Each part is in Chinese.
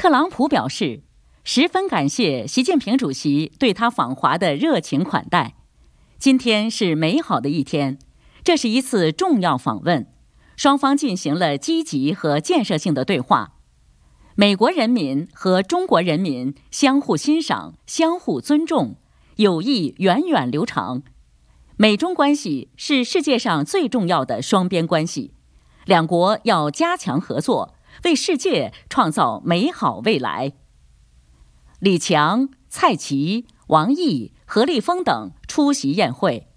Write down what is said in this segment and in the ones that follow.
特朗普表示，十分感谢习近平主席对他访华的热情款待。今天是美好的一天，这是一次重要访问，双方进行了积极和建设性的对话。美国人民和中国人民相互欣赏、相互尊重，友谊源远流长。美中关系是世界上最重要的双边关系，两国要加强合作，为世界创造美好未来。李强、蔡奇、王毅、何立峰等出席宴会。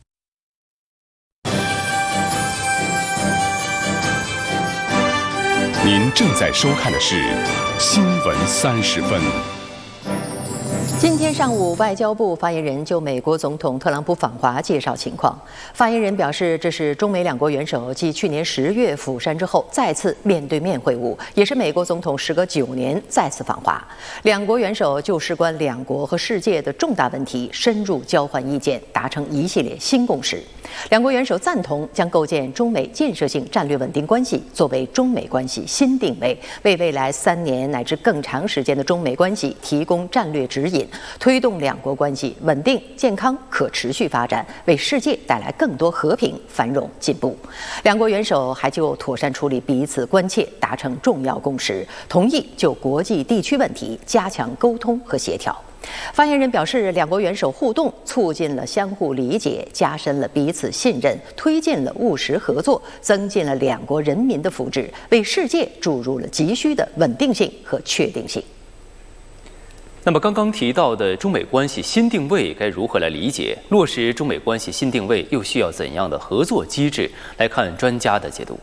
您正在收看的是《新闻30分》。 今天上午，外交部发言人就美国总统特朗普访华介绍情况。发言人表示，这是中美两国元首继去年10月釜山之后再次面对面会晤，也是美国总统时隔9年再次访华。两国元首就事关两国和世界的重大问题深入交换意见，达成一系列新共识。两国元首赞同将构建中美建设性战略稳定关系作为中美关系新定位，为未来3年乃至更长时间的中美关系提供战略指引，推动两国关系稳定、健康、可持续发展，为世界带来更多和平、繁荣、进步。两国元首还就妥善处理彼此关切达成重要共识，同意就国际地区问题加强沟通和协调。发言人表示，两国元首互动促进了相互理解，加深了彼此信任，推进了务实合作，增进了两国人民的福祉，为世界注入了急需的稳定性和确定性。 那么刚刚提到的中美关系新定位该如何来理解？落实中美关系新定位又需要怎样的合作机制？来看专家的解读。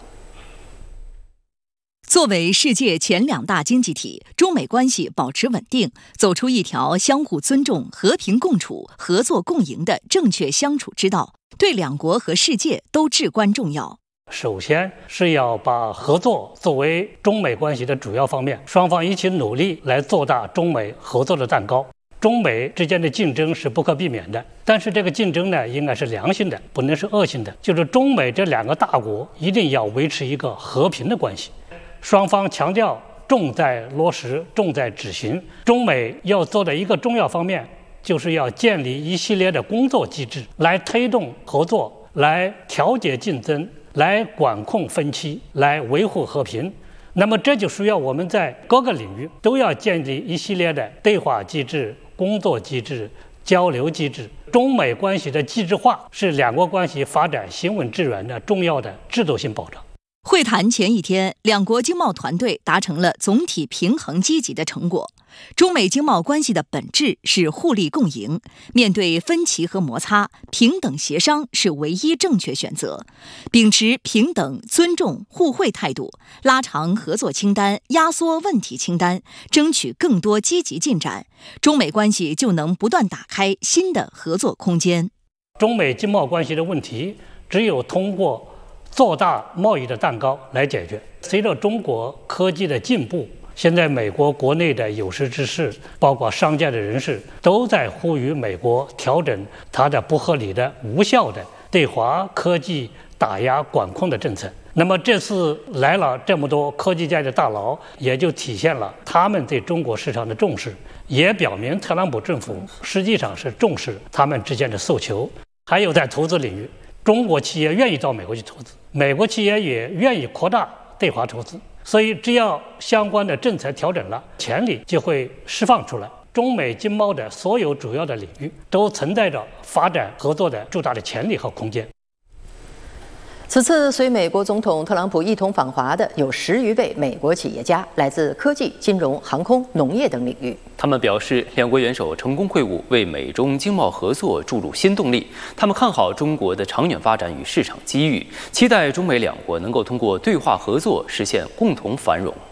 作为世界前2大经济体，中美关系保持稳定，走出一条相互尊重、和平共处、合作共赢的正确相处之道，对两国和世界都至关重要。 首先是要把合作作为中美关系的主要方面，双方一起努力来做大中美合作的蛋糕。中美之间的竞争是不可避免的，但是这个竞争呢，应该是良性的，不能是恶性的。就是中美这2个大国一定要维持一个和平的关系。双方强调重在落实，重在执行。中美要做的一个重要方面，就是要建立一系列的工作机制，来推动合作，来调节竞争，来管控分歧，来维护和平。那么这就需要我们在各个领域都要建立一系列的对话机制、工作机制、交流机制。中美关系的机制化是两国关系发展行稳致远的重要的制度性保障。 会谈前一天，两国经贸团队达成了总体平衡积极的成果。中美经贸关系的本质是互利共赢，面对分歧和摩擦，平等协商是唯一正确选择。秉持平等、尊重、互惠态度，拉长合作清单，压缩问题清单，争取更多积极进展，中美关系就能不断打开新的合作空间。 中美经贸关系的问题，只有通过做大贸易的蛋糕来解决。随着中国科技的进步，现在美国国内的有识之士，包括商界的人士，都在呼吁美国调整它的不合理的、无效的对华科技打压管控的政策。那么这次来了这么多科技界的大佬，也就体现了他们对中国市场的重视，也表明特朗普政府实际上是重视他们之间的诉求。还有在投资领域，中国企业愿意到美国去投资，美国企业也愿意扩大对华投资，所以只要相关的政策调整了，潜力就会释放出来。中美经贸的所有主要的领域都存在着发展合作的巨大的潜力和空间。 此次随美国总统特朗普一同访华的有10余位美国企业家，来自科技、金融、航空、农业等领域。 他们表示，两国元首成功会晤，为美中经贸合作注入新动力。他们看好中国的长远发展与市场机遇，期待中美两国能够通过对话合作实现共同繁荣。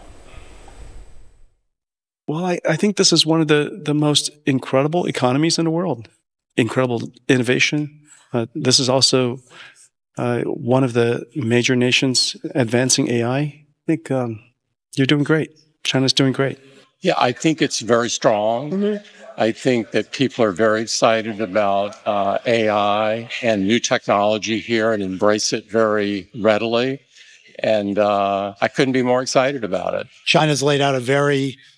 Well, I think this is one of the most incredible economies in the world. Incredible innovation. This is also one of the major nations advancing AI. I think you're doing great. China's doing great. Yeah, I think it's very strong. Mm-hmm. I think that people are very excited about AI and new technology here and embrace it very readily. And I couldn't be more excited about it. China's laid out a very